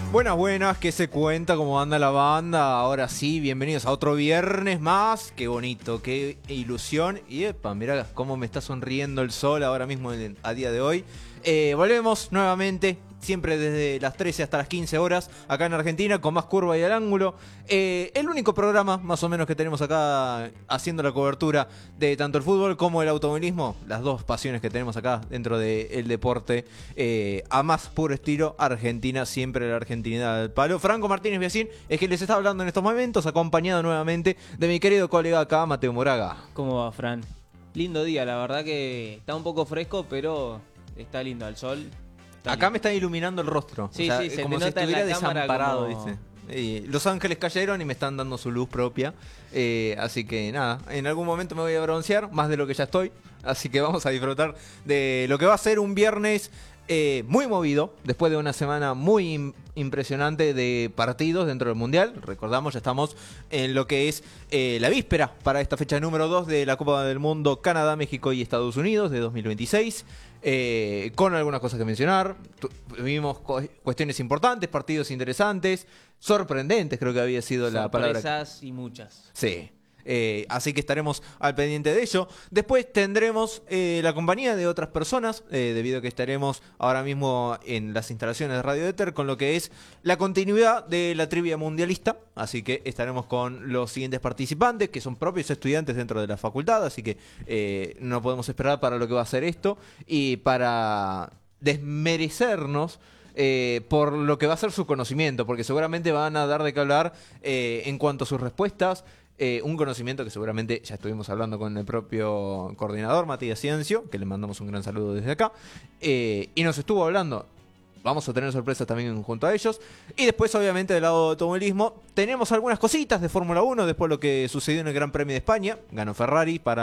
Buenas, buenas, ¿qué se cuenta? ¿Cómo anda la banda? Ahora sí, bienvenidos a otro viernes más. Qué bonito, qué ilusión. Y epa, mirá cómo me está sonriendo el sol ahora mismo a día de hoy. Volvemos nuevamente, siempre desde las 13 hasta las 15 horas, acá en Argentina, con más curva y al ángulo. El único programa, más o menos, que tenemos acá haciendo la cobertura de tanto el fútbol como el automovilismo, las dos pasiones que tenemos acá dentro del deporte, a más puro estilo Argentina, siempre la argentinidad del palo. Franco Martínez Biasín es quien les está hablando en estos momentos, acompañado nuevamente de mi querido colega acá, Mateo Moraga. ¿Cómo va, Fran? Lindo día, la verdad que está un poco fresco, pero está lindo al sol. Acá me está iluminando el rostro. Sí, o sea, sí, se como te si nota en estuviera la cámara desamparado, como... ¿viste? Los ángeles cayeron y me están dando su luz propia. Así que nada, en algún momento me voy a broncear, más de lo que ya estoy. Así que vamos a disfrutar de lo que va a ser un viernes muy movido, después de una semana muy impresionante de partidos dentro del Mundial. Recordamos, ya estamos en lo que es la víspera para esta fecha número 2 de la Copa del Mundo Canadá, México y Estados Unidos de 2026. Con algunas cosas que mencionar. Vimos cuestiones importantes, partidos interesantes, sorprendentes, creo que había sido la palabra. Sorpresas y muchas. Sí. Así que estaremos al pendiente de ello. Después tendremos la compañía de otras personas, debido a que estaremos ahora mismo en las instalaciones de Radio Éter con lo que es la continuidad de la trivia mundialista. Así que estaremos con los siguientes participantes, que son propios estudiantes dentro de la facultad. Así que no podemos esperar para lo que va a ser esto y para desmerecernos por lo que va a ser su conocimiento, porque seguramente van a dar de qué hablar en cuanto a sus respuestas. Un conocimiento que seguramente ya estuvimos hablando con el propio coordinador, Matías Ciencio, que le mandamos un gran saludo desde acá, y nos estuvo hablando. Vamos a tener sorpresas también junto a ellos. Y después, obviamente, del lado de automovilismo, tenemos algunas cositas de Fórmula 1, después lo que sucedió en el Gran Premio de España. Ganó Ferrari para